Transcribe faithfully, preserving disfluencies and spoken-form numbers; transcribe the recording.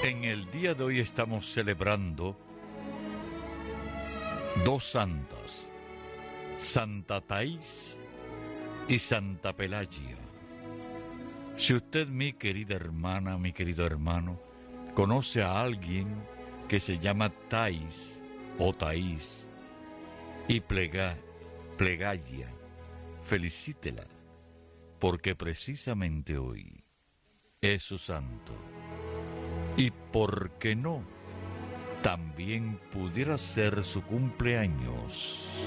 En el día de hoy estamos celebrando dos santas, Santa Thais y Santa Pelagia. Si usted, mi querida hermana, mi querido hermano, conoce a alguien que se llama Thais o Thais y Plega, Pelagia, felicítela, porque precisamente hoy es su santo. Y por qué no, también pudiera ser su cumpleaños.